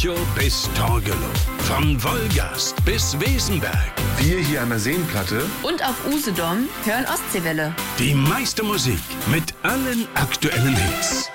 Lüchow bis Torgelow. Von Wolgast bis Wesenberg. Wir hier an der Seenplatte. Und auf Usedom hören Ostseewelle. Die meiste Musik mit allen aktuellen Hits.